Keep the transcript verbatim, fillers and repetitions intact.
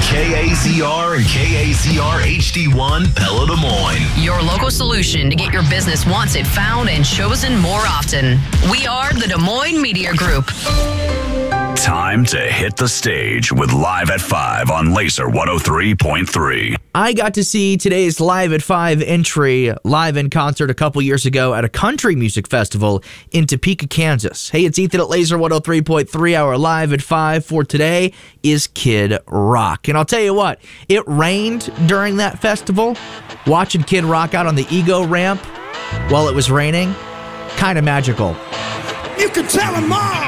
K A Z R and K A Z R H D one Pella Des Moines. Your local solution to get your business once it found and chosen more often. We are the Des Moines Media Group. Time to hit the stage with Live at five on Laser one oh three point three. I got to see today's Live at five entry live in concert a couple years ago at a country music festival in Topeka, Kansas. Hey, it's Ethan at Laser one oh three point three. Our Live at five for today is Kid Rock. And I'll tell you what, it rained during that festival. Watching Kid Rock out on the Ego ramp while it was raining, kind of magical. You can tell them all.